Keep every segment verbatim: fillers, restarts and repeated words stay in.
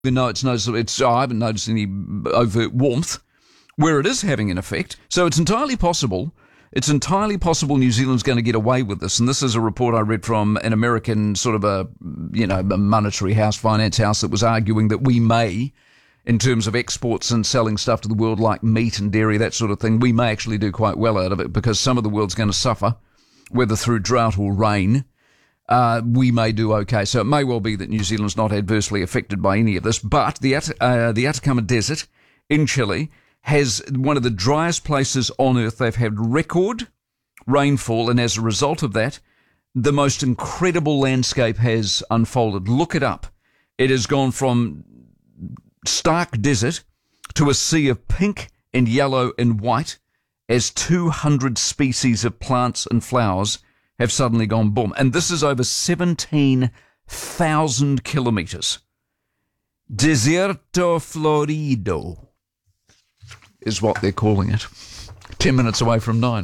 even though it's noticeable, it's, oh, I haven't noticed any overt warmth where it is having an effect. So it's entirely possible. It's entirely possible New Zealand's going to get away with this. And this is a report I read from an American sort of a, you know, a monetary house, finance house that was arguing that we may, in terms of exports and selling stuff to the world like meat and dairy, that sort of thing, we may actually do quite well out of it because some of the world's going to suffer, whether through drought or rain. Uh, we may do okay. So it may well be that New Zealand's not adversely affected by any of this. But the, At- uh, the Atacama Desert in Chile has one of the driest places on Earth. They've had record rainfall, and as a result of that, the most incredible landscape has unfolded. Look it up. It has gone from stark desert to a sea of pink and yellow and white as two hundred species of plants and flowers have suddenly gone boom. And this is over seventeen thousand kilometres. Deserto Florido is what they're calling it. Ten minutes away from nine.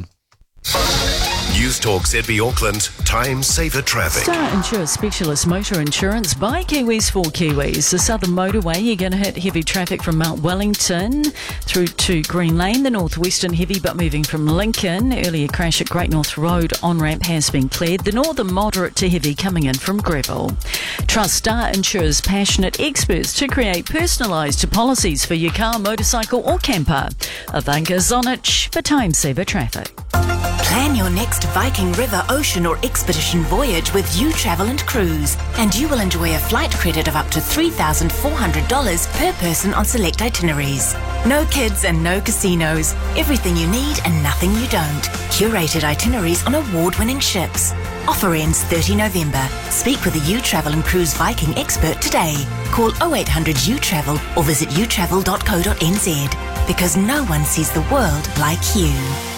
News Talk Z B Auckland, time saver traffic. Star Insure Specialist Motor Insurance by Kiwis for Kiwis. The Southern Motorway, you're going to hit heavy traffic from Mount Wellington through to Green Lane. The Northwestern heavy, but moving from Lincoln. Earlier crash at Great North Road on-ramp has been cleared. The Northern moderate to heavy coming in from Greville. Trust Star Insure's passionate experts to create personalised policies for your car, motorcycle or camper. Avanka Zonich for time saver traffic. Plan your next Viking River, ocean or expedition voyage with You Travel and Cruise, and you will enjoy a flight credit of up to three thousand four hundred dollars per person on select itineraries. No kids and no casinos. Everything you need and nothing you don't. Curated itineraries on award-winning ships. Offer ends the thirtieth of November. Speak with a You Travel and Cruise Viking expert today. Call oh eight hundred U travel or visit u travel dot co dot n z, because no one sees the world like you.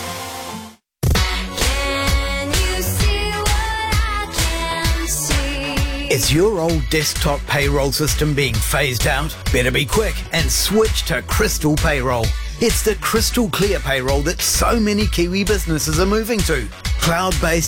Is your old desktop payroll system being phased out? Better be quick and switch to Crystal Payroll. It's the crystal clear payroll that so many Kiwi businesses are moving to. Cloud-based